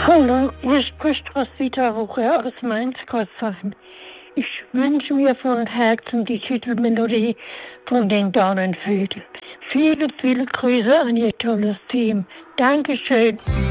Hallo, hier spricht Roswitha Rucher aus Mainz-Kotzheim. Ich wünsche mir von Herzen die Titelmelodie von den Dornenvögeln. Viele, viele Grüße an Ihr tolles Team. Dankeschön.